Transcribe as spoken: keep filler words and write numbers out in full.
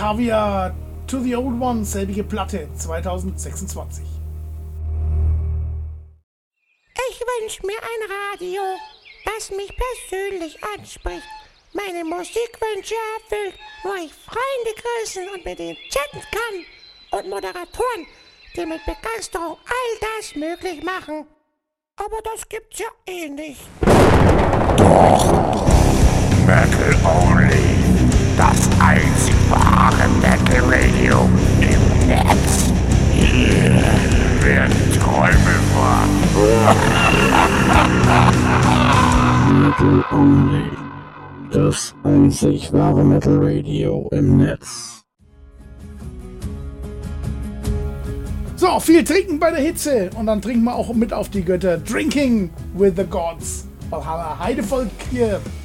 Batavia to the Old One, selbige Platte, zweitausendsechsundzwanzig. Ich wünsch mir ein Radio, das mich persönlich anspricht, meine Musikwünsche erfüllt, wo ich Freunde grüßen und mit ihnen chatten kann und Moderatoren, die mit Begeisterung all das möglich machen. Aber das gibt's ja eh nicht. Doch, Metal Only, das einzig wahre Metal Radio im Netz. Hier werden Träume wahr. Metal Only, das einzig wahre Metal Radio im Netz. So, viel trinken bei der Hitze und dann trinken wir auch mit auf die Götter. Drinking with the Gods. Valhalla Heidevolk hier.